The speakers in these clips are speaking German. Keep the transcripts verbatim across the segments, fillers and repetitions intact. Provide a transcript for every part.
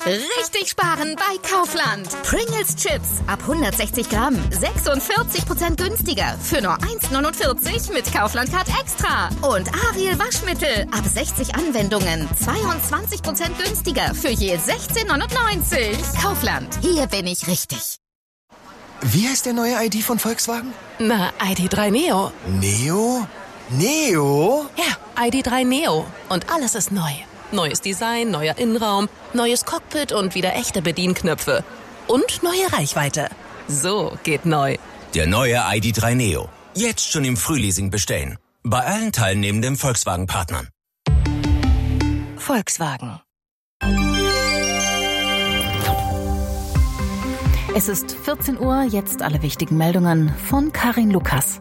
Richtig sparen bei Kaufland. Pringles Chips ab hundertsechzig Gramm. sechsundvierzig Prozent günstiger. Für nur eins neunundvierzig mit Kaufland Card Extra. Und Ariel Waschmittel ab sechzig Anwendungen. zweiundzwanzig Prozent günstiger. Für je sechzehn neunundneunzig. Kaufland. Hier bin ich richtig. Wie heißt der neue I D von Volkswagen? Na, I D drei Neo. Neo? Neo? Ja, I D drei Neo. Und alles ist neu. Neues Design, neuer Innenraum, neues Cockpit und wieder echte Bedienknöpfe. Und neue Reichweite. So geht neu. Der neue I D drei Neo. Jetzt schon im Frühleasing bestellen. Bei allen teilnehmenden Volkswagen-Partnern. Volkswagen. Es ist vierzehn Uhr, jetzt alle wichtigen Meldungen von Karin Lukas.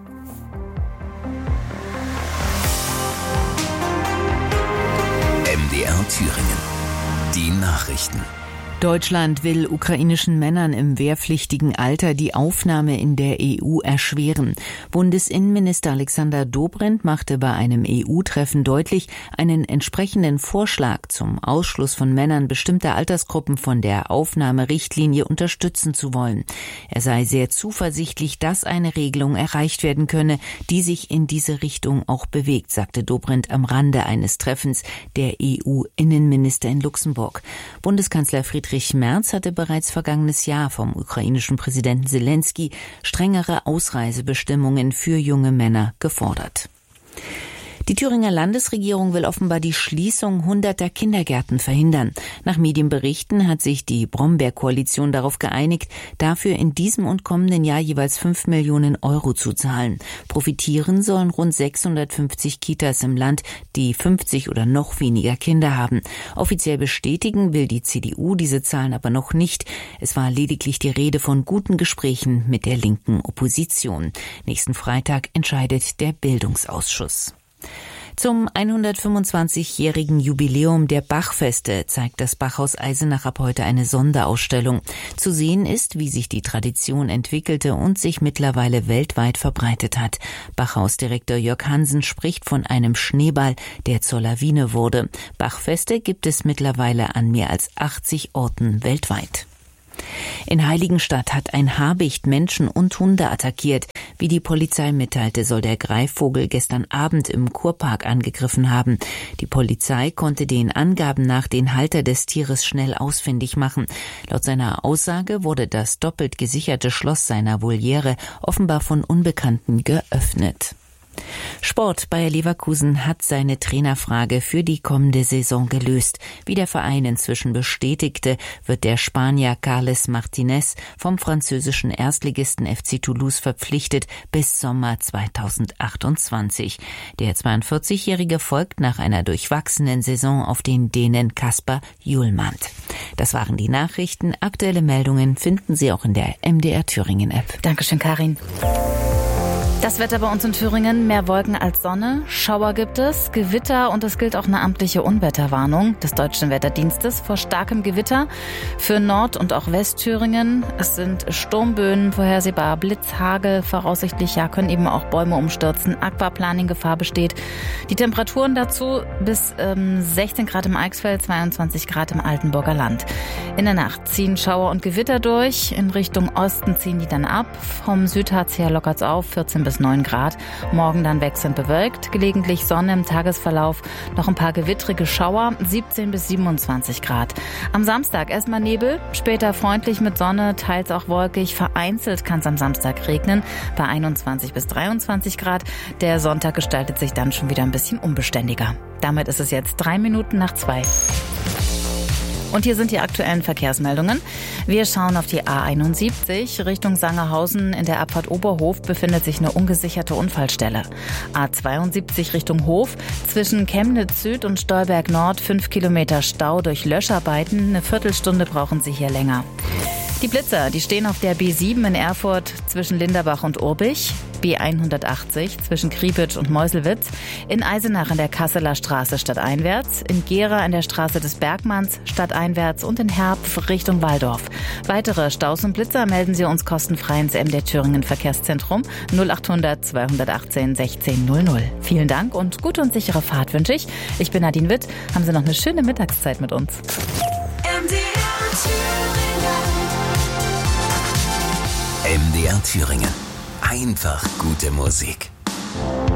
M D R Thüringen. Die Nachrichten. Deutschland will ukrainischen Männern im wehrpflichtigen Alter die Aufnahme in der E U erschweren. Bundesinnenminister Alexander Dobrindt machte bei einem E U-Treffen deutlich, einen entsprechenden Vorschlag zum Ausschluss von Männern bestimmter Altersgruppen von der Aufnahmerichtlinie unterstützen zu wollen. Er sei sehr zuversichtlich, dass eine Regelung erreicht werden könne, die sich in diese Richtung auch bewegt, sagte Dobrindt am Rande eines Treffens der E U-Innenminister in Luxemburg. Bundeskanzler Friedrich Friedrich Merz hatte bereits vergangenes Jahr vom ukrainischen Präsidenten Selenskyj strengere Ausreisebestimmungen für junge Männer gefordert. Die Thüringer Landesregierung will offenbar die Schließung hunderter Kindergärten verhindern. Nach Medienberichten hat sich die Brombeer-Koalition darauf geeinigt, dafür in diesem und kommenden Jahr jeweils fünf Millionen Euro zu zahlen. Profitieren sollen rund sechshundertfünfzig Kitas im Land, die fünfzig oder noch weniger Kinder haben. Offiziell bestätigen will die C D U diese Zahlen aber noch nicht. Es war lediglich die Rede von guten Gesprächen mit der linken Opposition. Nächsten Freitag entscheidet der Bildungsausschuss. Zum hundertfünfundzwanzigjährigen Jubiläum der Bachfeste zeigt das Bachhaus Eisenach ab heute eine Sonderausstellung. Zu sehen ist, wie sich die Tradition entwickelte und sich mittlerweile weltweit verbreitet hat. Bachhausdirektor Jörg Hansen spricht von einem Schneeball, der zur Lawine wurde. Bachfeste gibt es mittlerweile an mehr als achtzig Orten weltweit. In Heiligenstadt hat ein Habicht Menschen und Hunde attackiert. Wie die Polizei mitteilte, soll der Greifvogel gestern Abend im Kurpark angegriffen haben. Die Polizei konnte den Angaben nach den Halter des Tieres schnell ausfindig machen. Laut seiner Aussage wurde das doppelt gesicherte Schloss seiner Voliere offenbar von Unbekannten geöffnet. Sport. Bayer Leverkusen hat seine Trainerfrage für die kommende Saison gelöst. Wie der Verein inzwischen bestätigte, wird der Spanier Carles Martinez vom französischen Erstligisten F C Toulouse verpflichtet bis Sommer zweitausendachtundzwanzig. Der zweiundvierzigjährige folgt nach einer durchwachsenen Saison auf den Dänen Kasper Hjulmand. Das waren die Nachrichten. Aktuelle Meldungen finden Sie auch in der M D R Thüringen App. Dankeschön, Karin. Das Wetter bei uns in Thüringen, mehr Wolken als Sonne, Schauer gibt es, Gewitter und es gilt auch eine amtliche Unwetterwarnung des Deutschen Wetterdienstes vor starkem Gewitter für Nord- und auch Westthüringen. Es sind Sturmböen vorhersehbar, Blitz, Hagel, voraussichtlich ja können eben auch Bäume umstürzen, Aquaplaning-Gefahr besteht. Die Temperaturen dazu bis ähm, sechzehn Grad im Eichsfeld, zweiundzwanzig Grad im Altenburger Land. In der Nacht ziehen Schauer und Gewitter durch, in Richtung Osten ziehen die dann ab, vom Südharz her lockert's auf, vierzehn bis neun Grad. Morgen dann wechselnd bewölkt, gelegentlich Sonne im Tagesverlauf, noch ein paar gewittrige Schauer, siebzehn bis siebenundzwanzig Grad. Am Samstag erstmal Nebel, später freundlich mit Sonne, teils auch wolkig, vereinzelt kann es am Samstag regnen, bei einundzwanzig bis dreiundzwanzig Grad. Der Sonntag gestaltet sich dann schon wieder ein bisschen unbeständiger. Damit ist es jetzt drei Minuten nach zwei. Und hier sind die aktuellen Verkehrsmeldungen. Wir schauen auf die A einundsiebzig. Richtung Sangerhausen in der Abfahrt Oberhof befindet sich eine ungesicherte Unfallstelle. A zweiundsiebzig Richtung Hof. Zwischen Chemnitz Süd und Stolberg Nord fünf Kilometer Stau durch Löscharbeiten. Eine Viertelstunde brauchen Sie hier länger. Die Blitzer, die stehen auf der B sieben in Erfurt zwischen Linderbach und Urbich, B hundertachtzig zwischen Kriepitsch und Meuselwitz, in Eisenach in der Kasseler Straße stadteinwärts, in Gera in der Straße des Bergmanns stadteinwärts und in Herpf Richtung Walldorf. Weitere Staus und Blitzer melden Sie uns kostenfrei ins M D R Thüringen Verkehrszentrum null achthundert zweihundertachtzehn sechzehn null null. Vielen Dank und gute und sichere Fahrt wünsche ich. Ich bin Nadine Witt. Haben Sie noch eine schöne Mittagszeit mit uns. M D R M D R Thüringen. Einfach gute Musik.